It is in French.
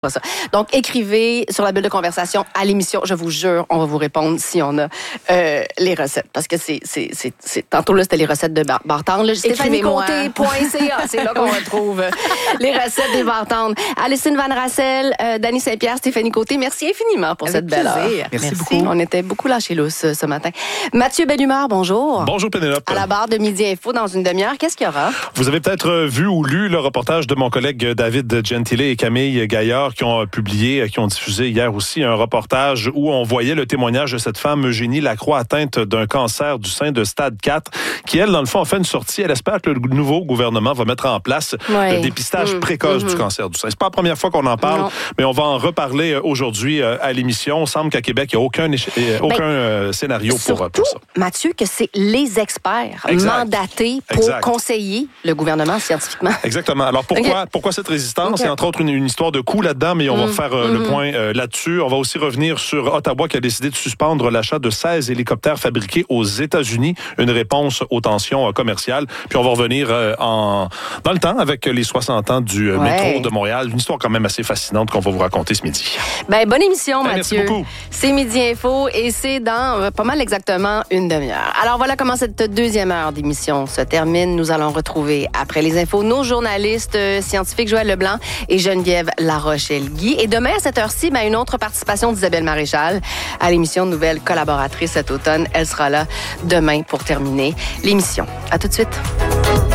Pas ça. Donc, écrivez sur la bulle de conversation à l'émission. Je vous jure, on va vous répondre si on a les recettes. Parce que c'est tantôt, là, c'était les recettes de Bartendre. StéphanieCôté.ca, c'est là qu'on retrouve les recettes des Bartendre. Alicine Van Rassel, Dany Saint-Pierre, Stéphanie Côté, merci infiniment pour cette belle heure. Merci beaucoup. On était beaucoup lâchés lousse ce matin. Mathieu Bellumeur, bonjour. Bonjour Pénélope. À la barre de Midi Info dans une demi-heure, qu'est-ce qu'il y aura? Vous avez peut-être vu ou lu le reportage de mon collègue David Gentile et Camille Gaillard qui ont publié, qui ont diffusé hier aussi un reportage où on voyait le témoignage de cette femme Eugénie Lacroix atteinte d'un cancer du sein de stade 4 qui, elle, dans le fond, a fait une sortie. Elle espère que le nouveau gouvernement va mettre en place le dépistage précoce du cancer du sein. C'est pas la première fois qu'on en parle, mais on va en reparler aujourd'hui à l'émission. Il semble qu'à Québec, il n'y a aucun scénario pour ça. Mathieu, que c'est les experts mandatés pour conseiller le gouvernement scientifiquement. Exactement. Alors, pourquoi cette résistance? Il y a entre autres une histoire de coût là-dedans, mais on va faire le point là-dessus. On va aussi revenir sur Ottawa qui a décidé de suspendre l'achat de 16 hélicoptères fabriqués aux États-Unis, une réponse aux tensions commerciales. Puis on va revenir dans le temps avec les 60 ans du métro de Montréal. Une histoire quand même assez fascinante qu'on va vous raconter ce midi. Bonne émission, Mathieu. Merci beaucoup. C'est Midi Info et c'est dans pas mal exactement une demi-heure. Alors voilà comment cette deuxième heure d'émission se termine. Nous allons retrouver après les infos nos journalistes scientifiques Joël Leblanc et Geneviève Larochelle-Guy. Et demain, à cette heure-ci, une autre participation d'Isabelle Maréchal à l'émission Nouvelle collaboratrice cet automne. Elle sera là demain pour terminer l'émission. À tout de suite.